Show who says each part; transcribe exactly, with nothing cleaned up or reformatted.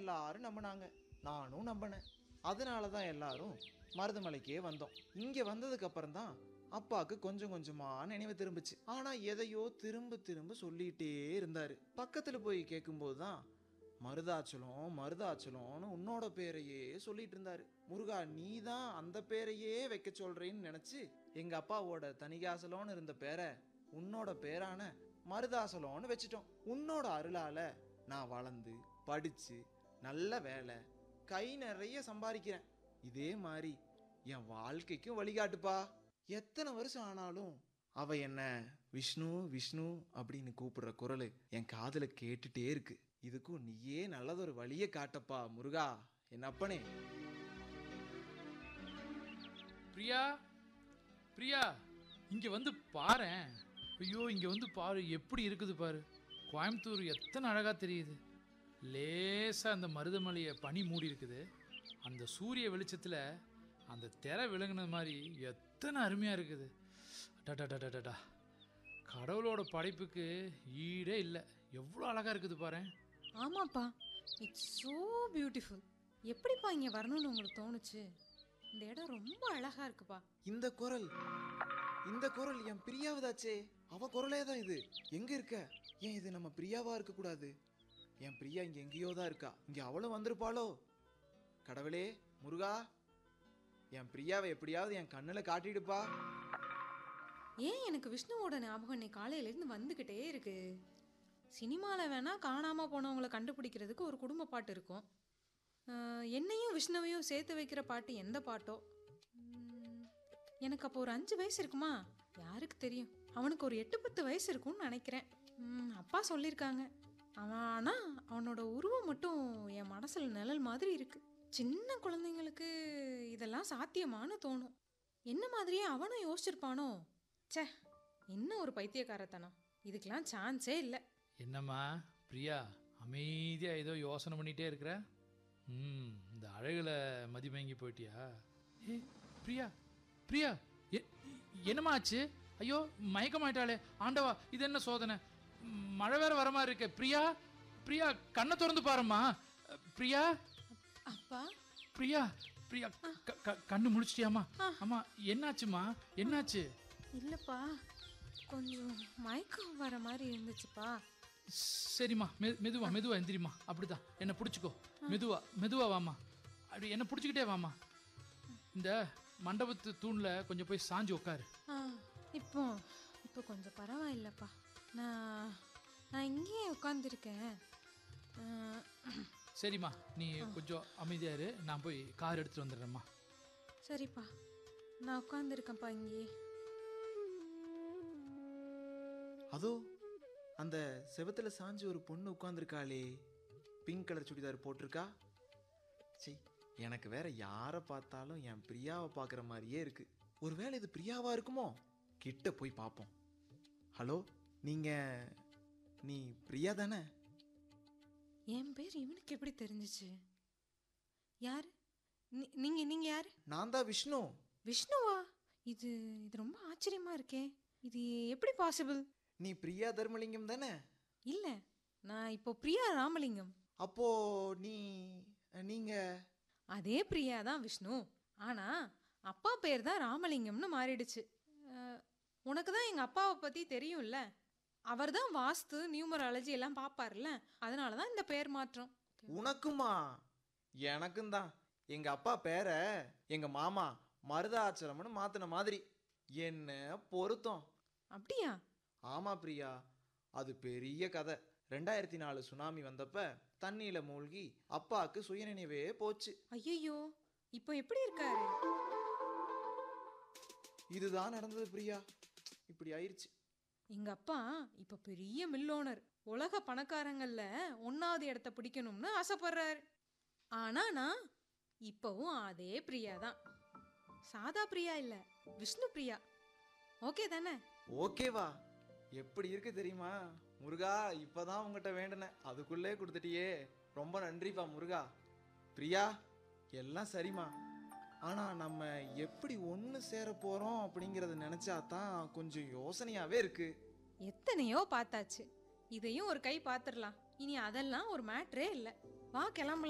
Speaker 1: எல்லாரும் நம்பினாங்க, நானும் நம்பினேன். அதனால தான் எல்லாரும் மருதமலைக்கே வந்தோம். இங்கே வந்ததுக்கு அப்புறம் தான் அப்பாவுக்கு கொஞ்சம் கொஞ்சமா நினைவு திரும்பிச்சு. ஆனா எதையோ திரும்ப திரும்ப சொல்லிட்டே இருந்தாரு. பக்கத்துல போய் கேட்கும்போது தான் மருதாச்சலம் மருதாச்சலம்னு உன்னோட பேரையே சொல்லிட்டு இருந்தாரு. முருகா, நீ தான் அந்த பேரையே வைக்க சொல்றேன்னு நினைச்சு எங்க அப்பாவோட தணிகாசலம்னு இருந்த பேரை உன்னோட பேரான மருதாசலம்னு வச்சிட்டோம். உன்னோட அருளால நான் வளர்ந்து படிச்சு நல்ல வேலை, கை நிறைய சம்பாதிக்கிறேன். இதே மாதிரி என் வாழ்க்கைக்கும் வழிகாட்டுப்பா. எத்தனை வருஷம் ஆனாலும் அவ என்ன விஷ்ணு விஷ்ணு அப்படின்னு கூப்பிடுற குரல் என் காதுல கேட்டுட்டே இருக்கு. இதுக்கும் நீயே நல்லதொரு வழியை காட்டப்பா முருகா, என் அப்பனே.
Speaker 2: பிரியா, பிரியா, இங்க வந்து பாரேன். ஐயோ, இங்க வந்து பாரு, எப்படி இருக்குது பாரு. கோயம்புத்தூர் எத்தனை அழகா தெரியுது. லேசா அந்த மருதமலையை பனி மூடி இருக்குது. அந்த சூரிய வெளிச்சத்துல அந்த திரை விளங்குனது மாதிரி எத்தனை அருமையா இருக்குது. டடா, கடவுளோட படைப்புக்கு ஈடே இல்லை. எவ்வளோ அழகா இருக்குது பாரு.
Speaker 3: ஆமாப்பா, இட்ஸ் ஸோ பியூட்டிஃபுல். எப்படிப்பா இங்கே வரணும்னு உங்களுக்கு தோணுச்சு? இந்த இடம் ரொம்ப அழகா இருக்குப்பா.
Speaker 1: இந்த குரல் இந்த குரல் என் பிரியாவதாச்சே. அவ குரலே தான் இது. எங்க இருக்க? ஏன் இது நம்ம பிரியாவா இருக்க கூடாது? என் பிரியா இங்க எங்கேயோ தான் இருக்கா. இங்க அவளும் வந்திருப்பாளோ? கடவுளே, முருகா, என் பிரியாவை எப்படியாவது என் கண்ணுல காட்டிடுப்பா.
Speaker 3: ஏன் எனக்கு விஷ்ணுவோட ஞாபகம் இன்னைக்கு காலையிலேருந்து வந்துக்கிட்டே இருக்கு. சினிமாவில் வேணால் காணாமல் போனவங்களை கண்டுபிடிக்கிறதுக்கு ஒரு குடும்ப பாட்டு இருக்கும். என்னையும் விஷ்ணுவையும் சேர்த்து வைக்கிற பாட்டு எந்த பாட்டோ? எனக்கு அப்போ ஒரு அஞ்சு வயசு இருக்குமா? யாருக்கு தெரியும். அவனுக்கு ஒரு எட்டு பத்து வயசு இருக்கும்னு நினைக்கிறேன். அப்பா சொல்லியிருக்காங்க. அவன் ஆனால் அவனோட உருவம் மட்டும் என் மனசில் நிழல் மாதிரி இருக்கு. சின்ன குழந்தைங்களுக்கு இதெல்லாம் சாத்தியமானு தோணும். என்ன மாதிரியே அவனும் யோசிச்சிருப்பானோ? சே, என்ன ஒரு பைத்தியக்காரத்தனம். இதுக்கெல்லாம் சான்ஸே இல்லை.
Speaker 2: என்னம்மா பிரியா, அமைதியா ஏதோ யோசனை பண்ணிட்டே இருக்கிற? ம் இந்த அழகுல மதிமயங்கி போயிட்டியா? ஏ பிரியா, பிரியா, என்னம்மா ஆச்சு? ஐயோ, மயக்கமாயிட்டாளே. ஆண்டவா, இது என்ன சோதனை? மழை வேற வர மாதிரி இருக்க. பிரியா, பிரியா, கண்ணை திறந்து பாரும்மா. பிரியா,
Speaker 3: அப்பா,
Speaker 2: பிரியா, பிரியா, கண்ணு முழிச்சிட்டியாமா? ஆமா, என்னாச்சுமா? என்னாச்சு?
Speaker 3: இல்லப்பா, கொஞ்சம் மயக்கம் வர மாதிரி இருந்துச்சுப்பா.
Speaker 2: சரிம்மா, மெ மெதுவா மெதுவா எந்திரிம்மா. அப்படிதான், என்னை பிடிச்சிக்கோ. மெதுவா மெதுவா வாமா. அப்படி என்னை பிடிச்சிக்கிட்டே வாமா. இந்த மண்டபத்து தூணில் கொஞ்சம் போய் சாஞ்சு உட்காரு.
Speaker 3: இப்போ இப்போ கொஞ்சம் பரவாயில்லப்பா. நான் நான் இங்கேயே உட்காந்துருக்கேன்.
Speaker 2: சரிம்மா, நீ கொஞ்சம் அமைதியா இரு. நான் போய் கார் எடுத்துட்டு வந்துடுறேம்மா.
Speaker 3: சரிப்பா, நான் உட்காந்துருக்கேன்ப்பா இங்கே.
Speaker 1: அதோ அந்த செவத்துல சாஞ்சு ஒரு பொண்ணு உட்காந்துருக்காளே. பிங்க் கலர் சுடிதார் போட்டிருக்கா. சரி, எனக்கு வேற யாரை பார்த்தாலும் என் பிரியாவை பார்க்குற மாதிரியே இருக்கு. ஒருவேளை இது பிரியாவா இருக்குமோ? கிட்ட போய் பார்ப்போம். ஹலோ, நீங்க நீ பிரியா தானே?
Speaker 3: என் பேர் இவனுக்கு எப்படி தெரிஞ்சிச்சு? யாரு நீங்க? நீங்க யாரு?
Speaker 1: நான் தான் விஷ்ணு.
Speaker 3: விஷ்ணுவா? இது இது ரொம்ப ஆச்சரியமா இருக்கே. இது எப்படி பாசிபிள்?
Speaker 1: நீ பிரியா தர்மலிங்கம் தானே?
Speaker 3: இல்ல, நான் இப்போ பிரியா ராமலிங்கம்.
Speaker 1: அப்போ நீ நீங்க
Speaker 3: அதே பிரியா தான் விஷ்ணு. ஆனா அப்பா பேர் தான் ராமலிங்கம்னு மாறிடுச்சு. உனக்கு தான் எங்க அப்பாவை பத்தி தெரியும்ல. அவர் தான் வாஸ்து நியூமராலஜி எல்லாம் பார்ப்பார்ல, அதனால தான் இந்த பேர் மாற்றம்.
Speaker 1: உனக்குமா? எனக்கும் தான். எங்க அப்பா பேரை எங்க மாமா மருதாச்சலம்னு மாத்தின மாதிரி. என்ன பொருத்தம்.
Speaker 3: அப்படியா?
Speaker 1: ஆமா பிரியா, அது பெரிய கதை. ரெண்டாயிரத்தி நாலு சுனாமி வந்தப்ப தண்ணியில மூழ்கி அப்பாவுக்கு சுயநினைவே போச்சு.
Speaker 3: ஐயோ, இப்போ எப்படி இருக்காரு?
Speaker 1: இதுதான் நடந்தது பிரியா. இப்படி ஆயிடுச்சு.
Speaker 3: எங்க அப்பா இப்ப பெரிய மில் ஓனர். உலக பணக்காரங்கள்ல ஒன்னாவது இடத்த பிடிக்கணும்னு ஆசைப்படுறாரு. ஆனா நான் இப்பவும் அதே பிரியா தான். சாதா பிரியா இல்ல, விஷ்ணு பிரியா. ஓகே தானே?
Speaker 1: ஓகேவா? எப்படி இருக்கு தெரியுமா முருகா? இப்பதான் உங்ககிட்ட வேண்டினேன், அதுக்குள்ளே கொடுத்துட்டியே. ரொம்ப நன்றிப்பா முருகா. பிரியா, எல்லாம் சரிம்மா. ஆனா நம்ம எப்படி ஒன்று சேர போறோம் அப்படிங்கறத நினைச்சா தான் கொஞ்சம் யோசனையாவே இருக்கு.
Speaker 3: எத்தனையோ பார்த்தாச்சு, இதையும் ஒரு கை பார்த்துடலாம். இனி அதெல்லாம் ஒரு மேட்ரே இல்லை. வா கிளம்பலாம்.